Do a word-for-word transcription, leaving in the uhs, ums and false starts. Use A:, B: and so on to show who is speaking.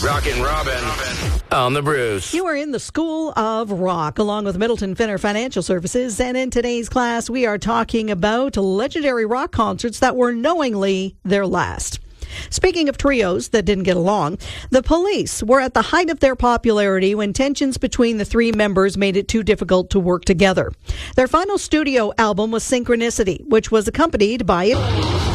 A: Rockin' Robin on the Bruce.
B: You are in the School of Rock along with Middleton Finner Financial Services. And in today's class, we are talking about legendary rock concerts that were knowingly their last. Speaking of trios that didn't get along, the Police were at the height of their popularity when tensions between the three members made it too difficult to work together. Their final studio album was Synchronicity, which was accompanied by